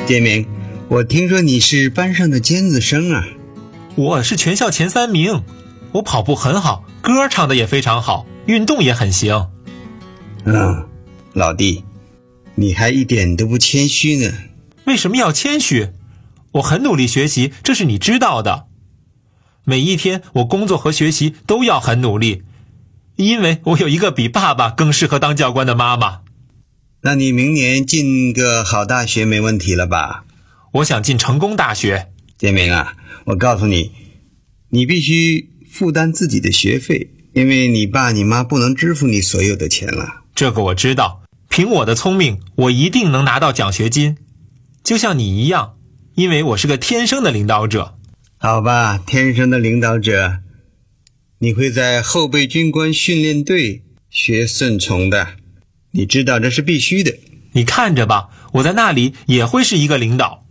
建明，我听说你是班上的尖子生啊。 我是全校前3名，我跑步很好，歌唱得也非常好，运动也很行。 老弟，你还一点都不谦虚呢。 为什么要谦虚？我很努力学习，这是你知道的。每一天我工作和学习都要很努力，因为我有一个比爸爸更适合当教官的妈妈。 那你明年进个好大学没问题了吧？ 我想进成功大学。 建明啊，我告诉你，你必须负担自己的学费，因为你爸你妈不能支付你所有的钱了。 这个我知道，凭我的聪明，我一定能拿到奖学金，就像你一样，因为我是个天生的领导者。 好吧，天生的领导者，你会在后备军官训练队学顺从的，你知道这是必须的。 你看着吧，我在那里也会是一个领导。